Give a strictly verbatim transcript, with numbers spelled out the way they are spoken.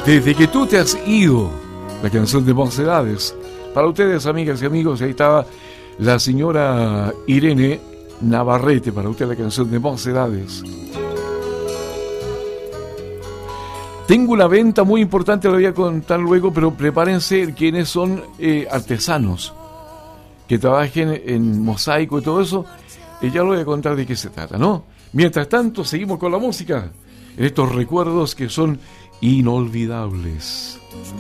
Desde que tú te has ido, la canción de Mocedades. Para ustedes, amigas y amigos, ahí estaba la señora Irene Navarrete, para usted la canción de Mocedades. Tengo una venta muy importante, lo voy a contar luego, pero prepárense quienes son eh, artesanos que trabajen en mosaico y todo eso, y ya lo voy a contar de qué se trata, ¿no? Mientras tanto, seguimos con la música, en estos recuerdos que son inolvidables.